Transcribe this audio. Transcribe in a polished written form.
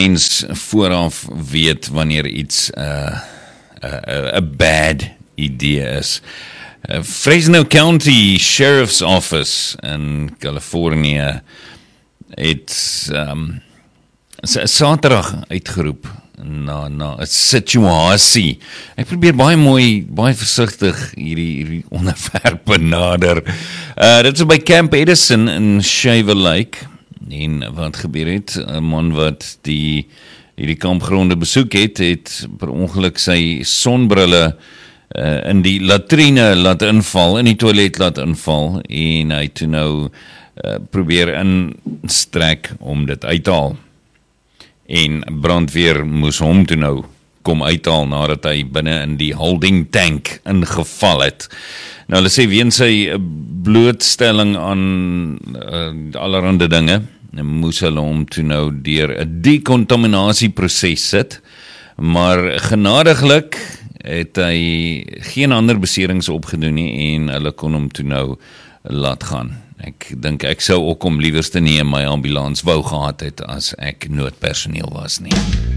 mens vooraf weet wanneer iets 'n bad idee is. Fresno County Sheriff's Office in Californië het Saterdag uitgeroep na 'n situasie. Ek probeer baie versigtig hierdie onderwerp benader. Dit is by Camp Edison in Shaver Lake. En wat gebeur het, 'n man wat hierdie kampgronde besoek het per ongeluk sy sonbrille in die latrine laat inval, in die toilet laat inval, en hy toe nou probeer instrek om dit uit te haal. En brandweer moes hom toe nou kom uithaal nadat hy binne in die holding tank ingeval het. Nou hulle sê weens sy blootstelling aan allerhande dinge, moes hulle hom toe nou deur 'n decontaminasieproses sit, maar genadiglik het hy geen ander beserings opgedoen nie en hulle kon hom toe nou laat gaan. Ek dink ek sou ook hom liewerste nie in my ambulans wou gehad het as ek noodpersoneel was nie.